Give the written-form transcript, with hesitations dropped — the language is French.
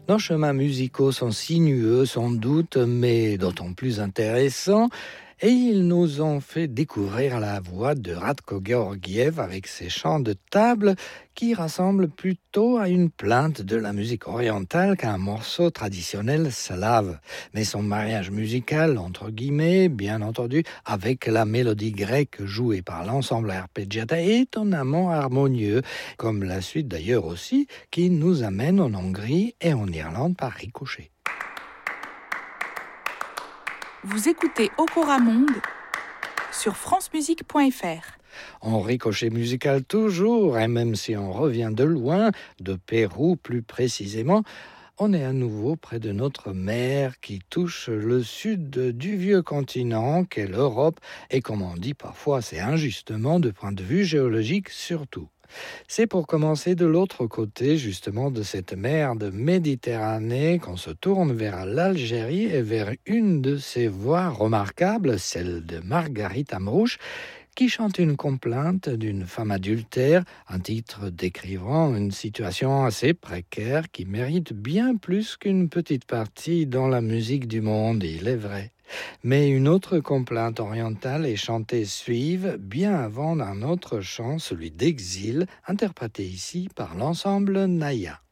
Nos chemins musicaux sont sinueux sans doute, mais d'autant plus intéressants. Et ils nous ont fait découvrir la voix de Radko Georgiev avec ses chants de table qui rassemblent plutôt à une plainte de la musique orientale qu'à un morceau traditionnel slave. Mais son mariage musical, entre guillemets, bien entendu, avec la mélodie grecque jouée par l'ensemble arpeggiata est étonnamment harmonieux, comme la suite d'ailleurs aussi, qui nous amène en Hongrie et en Irlande par ricochet. Vous écoutez Okora Monde sur francemusique.fr. En ricochet musical toujours, et même si on revient de loin, de Pérou plus précisément, on est à nouveau près de notre mer qui touche le sud du vieux continent qu'est l'Europe, et comme on dit parfois c'est injustement de point de vue géologique surtout. C'est pour commencer de l'autre côté justement de cette mer de Méditerranée qu'on se tourne vers l'Algérie et vers une de ses voix remarquables, celle de Marguerite Amrouche, qui chante une complainte d'une femme adultère, un titre décrivant une situation assez précaire qui mérite bien plus qu'une petite partie dans la musique du monde, il est vrai. Mais une autre complainte orientale est chantée suive bien avant d'un autre chant, celui d'Exil, interprété ici par l'ensemble Naya.